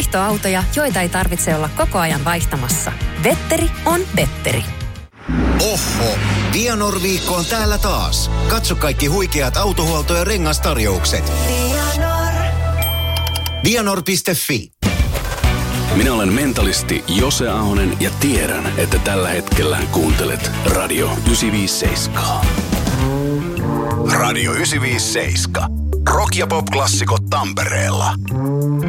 vaihtoautoja, joita ei tarvitse olla koko ajan vaihtamassa. Vetteri on Vetteri. Oho, Vianor-viikko on täällä taas. Katso kaikki huikeat autohuolto- ja rengastarjoukset. Vianor.fi. Minä olen mentalisti Jose Ahonen ja tiedän, että tällä hetkellä kuuntelet Radio 957. Radio 957. Rock- ja pop-klassikot Tampereella.